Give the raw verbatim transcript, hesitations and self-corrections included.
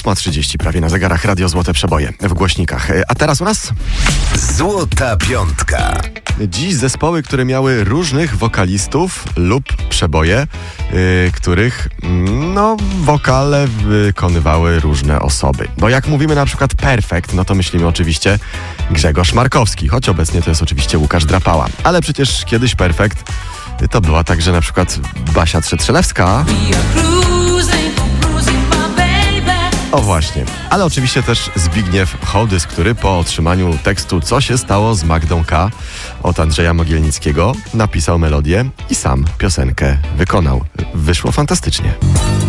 ósma trzydzieści prawie na zegarach. Radio Złote Przeboje w głośnikach. A teraz u nas Złota Piątka. dziś zespoły, które miały różnych wokalistów lub przeboje, yy, których no wokale wykonywały różne osoby. Bo jak mówimy na przykład Perfekt, no to myślimy oczywiście Grzegorz Markowski, choć obecnie to jest oczywiście Łukasz Drapała. Ale przecież kiedyś Perfekt to była także na przykład Basia Trzetrzelewska. O właśnie, ale oczywiście też Zbigniew Hołdys, który po otrzymaniu tekstu Co się stało z Magdą K. od Andrzeja Mogielnickiego napisał melodię i sam piosenkę wykonał. Wyszło fantastycznie.